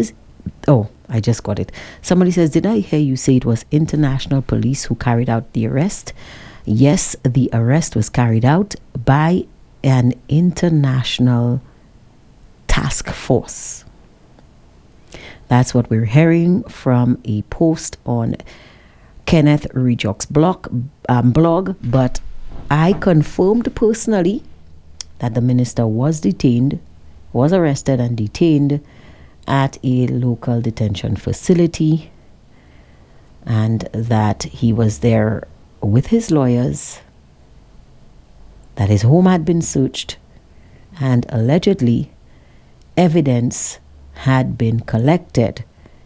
I just got it. Somebody says, did I hear you say it was international police who carried out the arrest? Yes, the arrest was carried out by an international task force. That's what we're hearing from a post on Kenneth Rijok's blog, but I confirmed personally that the minister was arrested and detained at a local detention facility, and that he was there with his lawyers, that his home had been searched, and allegedly evidence had been collected.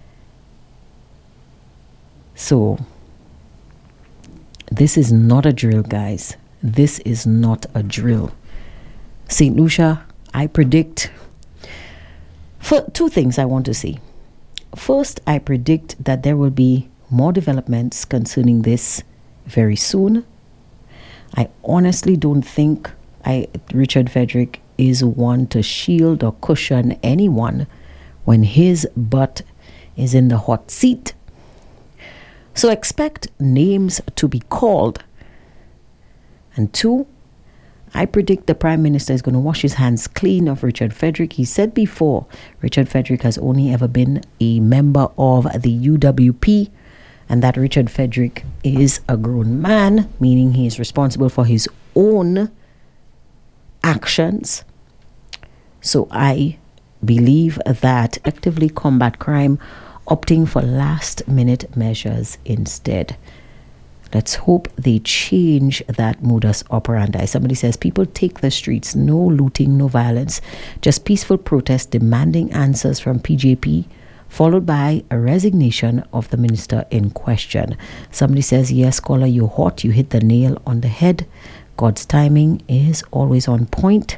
So this is not a drill, guys. This is not a drill. St. Lucia, I predict for two things I want to say. First, I predict that there will be more developments concerning this very soon. I honestly don't think Richard Frederick is one to shield or cushion anyone when his butt is in the hot seat. So expect names to be called. And two, I predict the Prime Minister is going to wash his hands clean of Richard Frederick. He said before, Richard Frederick has only ever been a member of the UWP, and that Richard Frederick is a grown man, meaning he is responsible for his own actions. So I believe that actively combat crime, opting for last-minute measures instead. Let's hope they change that modus operandi. Somebody says, people take the streets, no looting, no violence, just peaceful protest demanding answers from PJP, followed by a resignation of the minister in question. Somebody says, yes, caller, you're hot, you hit the nail on the head. God's timing is always on point.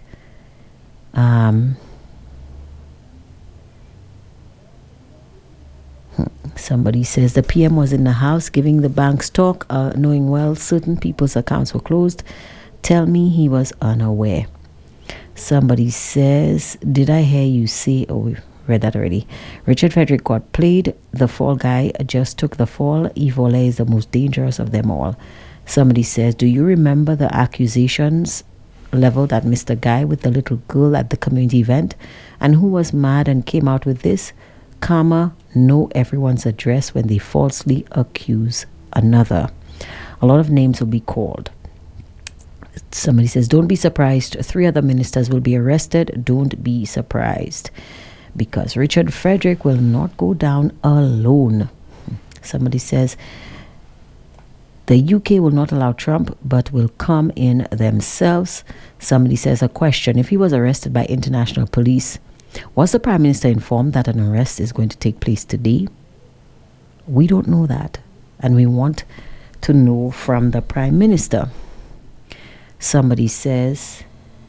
Somebody says the PM was in the house giving the banks talk, knowing well certain people's accounts were closed. Tell me he was unaware. Somebody says, did I hear you say, we read that already. Richard Frederick got played. The fall guy just took the fall. Evole is the most dangerous of them all. Somebody says, do you remember the accusations leveled at Mr. Guy with the little girl at the community event? And who was mad and came out with this? Karma, know everyone's address when they falsely accuse another. A lot of names will be called. Somebody says, don't be surprised. 3 other ministers will be arrested. Don't be surprised. Because Richard Frederick will not go down alone. Somebody says, the UK will not allow Trump, but will come in themselves. Somebody says, a question. If he was arrested by international police, was the Prime Minister informed that an arrest is going to take place today? We don't know that. And we want to know from the Prime Minister. Somebody says,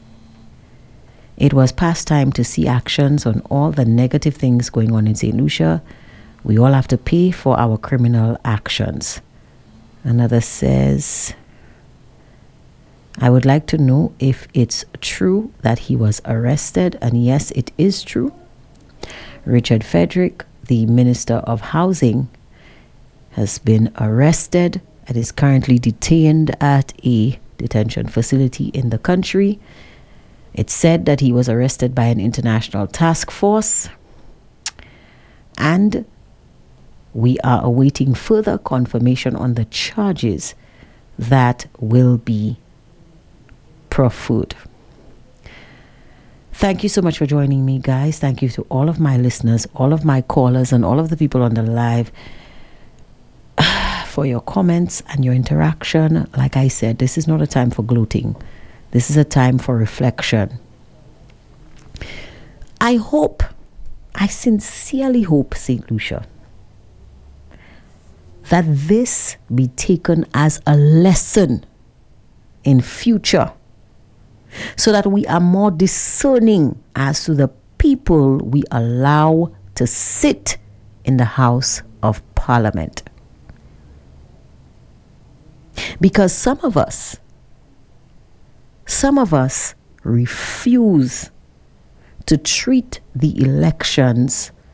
it was past time to see actions on all the negative things going on in St. Lucia. We all have to pay for our criminal actions. Another says, I would like to know if it's true that he was arrested. And yes, it is true. Richard Frederick, the Minister of Housing, has been arrested and is currently detained at a detention facility in the country. It's said that he was arrested by an international task force, and we are awaiting further confirmation on the charges that will be proffered. Thank you so much for joining me, guys. Thank you to all of my listeners, all of my callers, and all of the people on the live for your comments and your interaction. Like I said, this is not a time for gloating. This is a time for reflection. I sincerely hope, St. Lucia, that this be taken as a lesson in future, so that we are more discerning as to the people we allow to sit in the House of Parliament. Because some of us refuse to treat the elections